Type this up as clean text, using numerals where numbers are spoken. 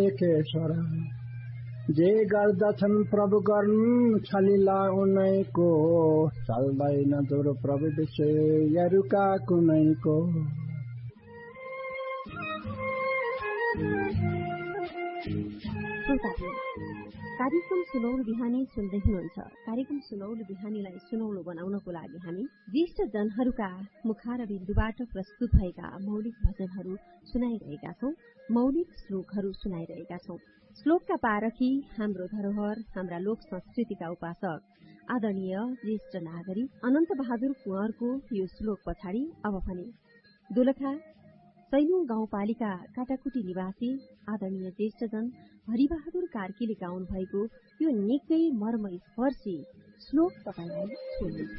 एकेश्वर जे गर्दछन् प्रभु गर्नु छलिला उनैको चल्दैन जोर प्रभु विषयहरूका कुनैको कार्यक्रम सुनौलो बिहानी सुन्दै हुनुहुन्छ। कार्यक्रम सुनौलो बिहानीलाई सुनौलो बनाउनको लागि हामी ज्येष्ठ जनहरूका मुखारबिन्दुबाट प्रस्तुत भएका मौलिक भजनहरू सुनाइरहेका छौं, मौलिक श्लोकहरू सुनाइरहेका छौं। श्लोकका पारखी, हाम्रो धरोहर, हाम्रा लोक संस्कृतिका उपासक आदरणीय ज्येष्ठ नागरिक अनन्त बहादुर कुँवरको यो श्लोक पछाडि अब भने दोलखा सैलुङ गाउँपालिका काटाकुटी निवासी आदरणीय ज्येष्ठजन हरिबहादुर कार्कीले गाउनु भएको यो निकै मर्मस्पर्शी श्लोक तपाईलाई सुन्नु।